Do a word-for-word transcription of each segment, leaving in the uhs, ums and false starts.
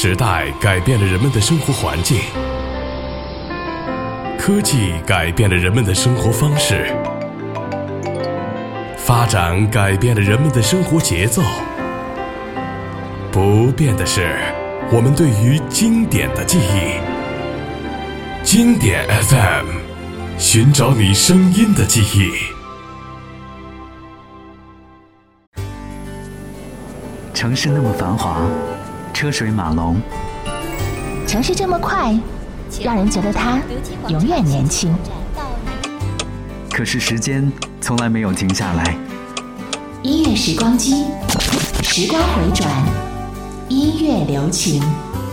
时代改变了人们的生活环境，科技改变了人们的生活方式，发展改变了人们的生活节奏。不变的是我们对于经典的记忆。经典 F M， 寻找你声音的记忆。 城市那么繁华，车水马龙， 城市这么快，让人觉得它永远年轻。 可是时间从来没有停下来。 音乐时光机，时光回转，音乐留情。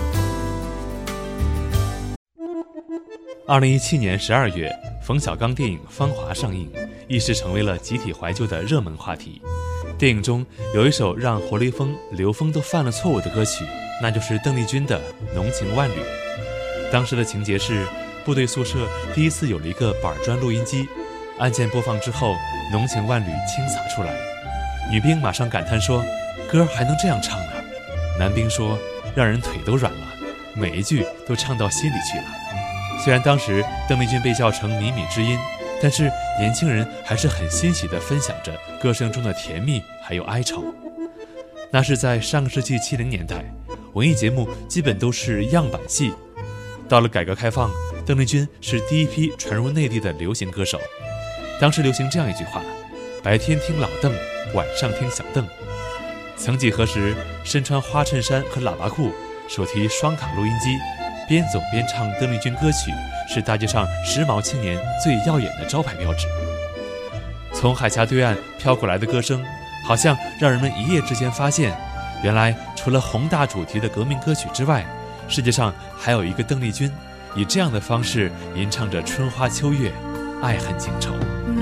二零一七年十二月，冯小刚电影《芳华》上映，一时成为了集体怀旧的热门话题。电影中有一首让活雷锋、刘峰都犯了错误的歌曲，那就是邓丽君的《浓情万缕》。当时的情节是，部队宿舍第一次有了一个板砖录音机，按键播放之后，浓情万缕倾洒出来。女兵马上感叹说：“歌还能这样唱呢？”男兵说：“让人腿都软了，每一句都唱到心里去了。”虽然当时邓丽君被叫成靡靡之音，但是年轻人还是很欣喜地分享着歌声中的甜蜜还有哀愁。那是在上个世纪七零年代，文艺节目基本都是样板戏。到了改革开放，邓丽君是第一批传入内地的流行歌手。当时流行这样一句话：白天听老邓，晚上听小邓。曾几何时，身穿花衬衫和喇叭裤，手提双卡录音机，边走边唱邓丽君歌曲，是大街上时髦青年最耀眼的招牌标志。从海峡对岸飘过来的歌声，好像让人们一夜之间发现，原来除了宏大主题的革命歌曲之外，世界上还有一个邓丽君，以这样的方式吟唱着春花秋月，爱恨情仇。